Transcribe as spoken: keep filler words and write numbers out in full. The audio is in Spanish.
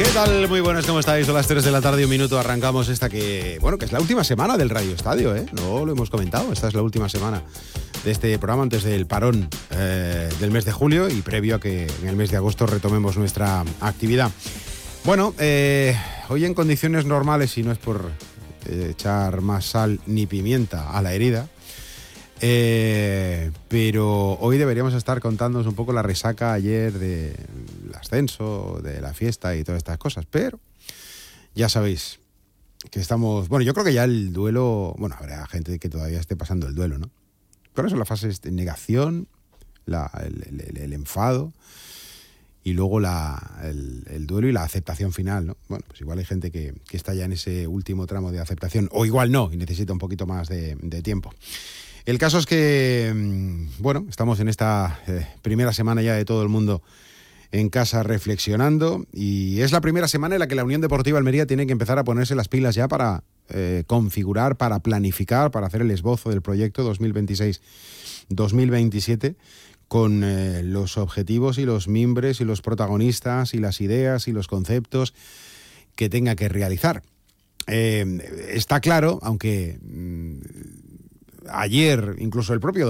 ¿Qué tal? Muy buenas, ¿cómo estáis? Son las tres de la tarde y un minuto. Arrancamos esta que, bueno, que es la última semana del Radio Estadio, ¿eh? No lo hemos comentado. Esta es la última semana de este programa antes del parón eh, del mes de julio y previo a que en el mes de agosto retomemos nuestra actividad. Bueno, eh, hoy en condiciones normales, y no es por eh, echar más sal ni pimienta a la herida, Eh, pero hoy deberíamos estar contándonos un poco la resaca ayer del ascenso, de la fiesta y todas estas cosas, pero ya sabéis que estamos, bueno, yo creo que ya el duelo, bueno, habrá gente que todavía esté pasando el duelo, ¿no? Pero eso, la fase es de negación, la, el, el, el enfado y luego la, el, el duelo y la aceptación final, ¿no? Bueno, pues igual hay gente que, que está ya en ese último tramo de aceptación, o igual no, y necesita un poquito más de, de tiempo. El caso es que, bueno, estamos en esta eh, primera semana ya de todo el mundo en casa reflexionando, y es la primera semana en la que la Unión Deportiva Almería tiene que empezar a ponerse las pilas ya para eh, configurar, para planificar, para hacer el esbozo del proyecto dos mil veintiséis dos mil veintisiete con eh, los objetivos y los mimbres y los protagonistas y las ideas y los conceptos que tenga que realizar. Eh, está claro, aunque... Mm, ayer, incluso el propio